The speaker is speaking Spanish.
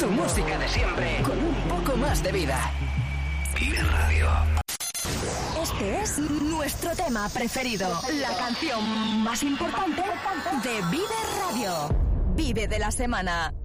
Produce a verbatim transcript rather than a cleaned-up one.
Tu música de siempre, con un poco más de vida. Vive Radio. Este es nuestro tema preferido, la canción más importante de Vive Radio. Vive de la semana.